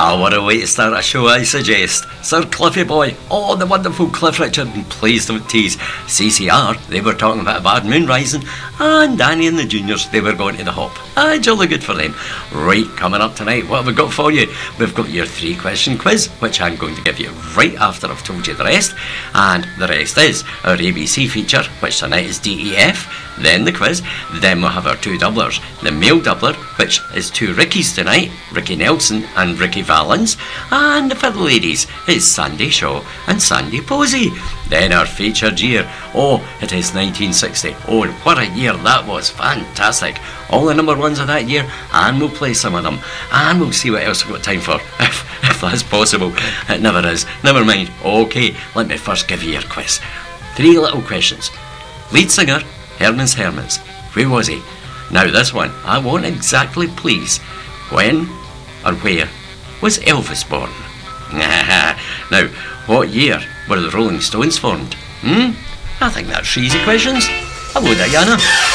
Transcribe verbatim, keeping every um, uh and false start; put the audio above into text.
Ah, what a way to start a show, I suggest. Sir Cliffy Boy, oh, the wonderful Cliff Richard, and please don't tease. C C R, they were talking about a bad moon rising, and Danny and the Juniors, they were going to the hop. Ah, jolly good for them. Right, coming up tonight, what have we got for you? We've got your three-question quiz, which I'm going to give you right after I've told you the rest, and the rest is our A B C feature, which tonight is D E F, then the quiz, then we'll have our two doublers. The male doubler, which is two Rickies tonight, Ricky Nelson and Ricky Valens, and for the ladies, it's Sandy Shaw and Sandy Posey. Then our featured year, oh, it is nineteen sixty. Oh, what a year that was, fantastic. All the number ones of that year, and we'll play some of them, and we'll see what else we've got time for, if, if that's possible. It never is, never mind. Okay, let me first give you your quiz. Three little questions. Lead singer, Herman's Hermits. Where was he? Now this one, I won't exactly please. When or where was Elvis born? Now, what year were the Rolling Stones formed? Hmm? I think that's easy questions. Hello, Diana.